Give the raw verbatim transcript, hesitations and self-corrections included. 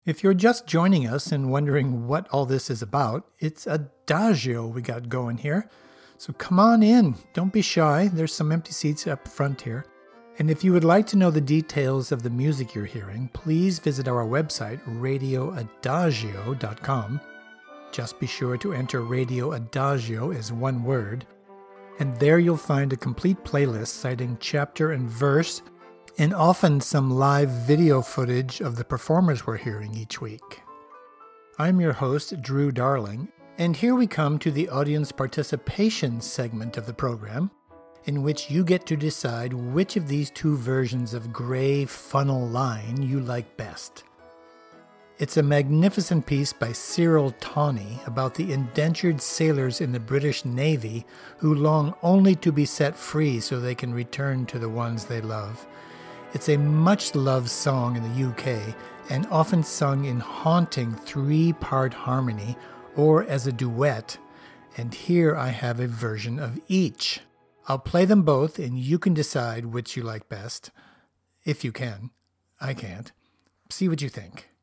If you're just joining us and wondering what all this is about, it's Adagio we got going here. So come on in, don't be shy, there's some empty seats up front here. And if you would like to know the details of the music you're hearing, please visit our website, radio adagio dot com. Just be sure to enter Radio Adagio as one word, and there you'll find a complete playlist citing chapter and verse, and often some live video footage of the performers we're hearing each week. I'm your host, Drew Darling, and here we come to the audience participation segment of the program, in which you get to decide which of these two versions of Gray Funnel Line you like best. It's a magnificent piece by Cyril Tawney about the indentured sailors in the British Navy who long only to be set free so they can return to the ones they love. It's a much-loved song in the U K and often sung in haunting three-part harmony or as a duet, and here I have a version of each. I'll play them both and you can decide which you like best. If you can. I can't. See what you think.